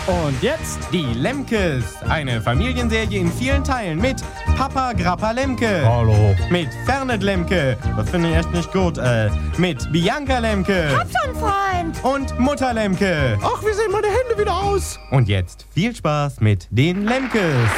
Und jetzt die Lemkes. Eine Familienserie in vielen Teilen mit Papa Grappa Lemke. Hallo. Mit Fernet Lemke. Das finde ich echt nicht gut, Mit Bianca Lemke. Hab schon einen Freund. Und Mutter Lemke. Ach, wie sehen meine Hände wieder aus? Und jetzt viel Spaß mit den Lemkes.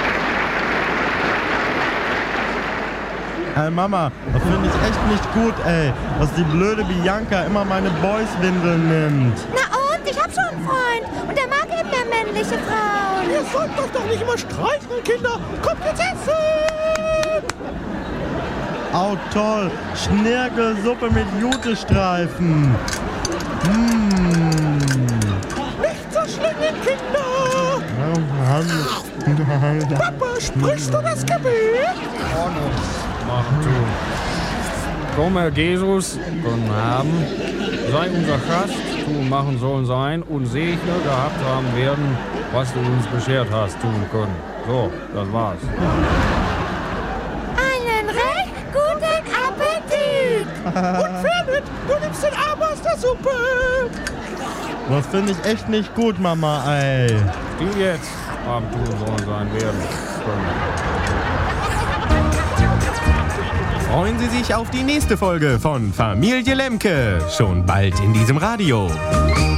Mama, das finde ich echt nicht gut, dass die blöde Bianca immer meine Boys-Windeln nimmt. Na und? Ich hab schon einen Freund. Und der mag eben mehr männliche Frauen. Ihr sollt euch doch nicht immer streiten, Kinder. Kommt jetzt essen! Au toll, Schnirkelsuppe mit Jutestreifen. Nicht so schlingen, Kinder! Papa, sprichst du das Gebet? Machen tun. Komm, Herr Jesus, guten Abend. Sei unser Gast, tun, machen sollen sein und segne gehabt haben werden, was du uns beschert hast, tun können. So, das war's. Einen recht guten Appetit. Und Fernet, du nimmst den Arm aus der Suppe! Das finde ich echt nicht gut, Mama, Die jetzt haben tun sollen sein werden können. Freuen Sie sich auf die nächste Folge von Familie Lemke. Schon bald in diesem Radio.